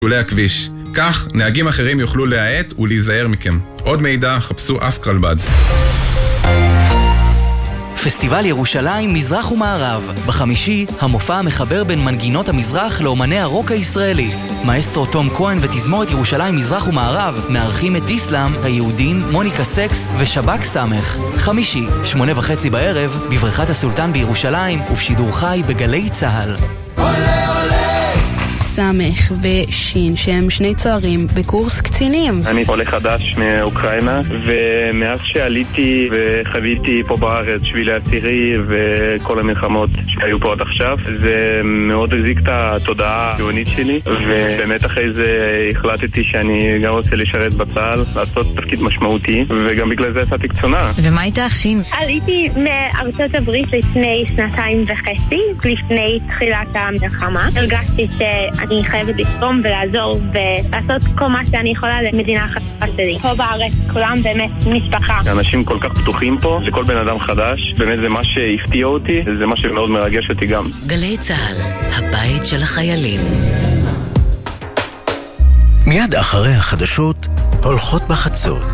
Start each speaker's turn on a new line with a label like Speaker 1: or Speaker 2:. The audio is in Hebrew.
Speaker 1: שולי הכביש. כך, נהגים אחרים יוכלו להאט ולהיזהר מכם. עוד מידע, חפשו אסקרלבד.
Speaker 2: פסטיבל ירושלים מזרח ומערב. בחמישי, המופע המחבר בין מנגינות המזרח לאומני הרוק הישראלי. מאסטרו תום כהן ותזמורת ירושלים מזרח ומערב מארחים את איסלאם, היהודים, מוניקה סקס ושבק סמך. חמישי, 8:30 בערב, בבריכת הסולטן בירושלים ובשידור חי בגלי צהל.
Speaker 3: סמך ושין שהם שני צוערים בקורס קצינים.
Speaker 4: אני עולה חדש מאוקראינה, ומאז שעליתי וחוויתי פה בארץ שבילי הצירי וכל המלחמות שהיו פה עד עכשיו, זה מאוד הזיק את התודעה הציונית שלי, ובאמת אחרי זה החלטתי שאני גם רוצה לשרת בצה"ל, לעשות תפקיד משמעותי, וגם בגלל זה יצאתי קצונה.
Speaker 3: ומה הייתה שין?
Speaker 5: עליתי מארצות הברית לפני 2.5 לפני תחילת המלחמה. הרגשתי אני חייבת לתרום ולעזור ולעשות כל מה שאני יכולה למדינה החדשה שלי. פה בארץ כולם באמת משפחה.
Speaker 4: אנשים כל כך פתוחים פה, לכל בן אדם חדש, באמת זה מה שהפתיע אותי, זה מה שמאוד מרגש אותי גם.
Speaker 2: גלי צהל, הבית של החיילים.
Speaker 6: מיד אחרי החדשות, הולכות בחצות.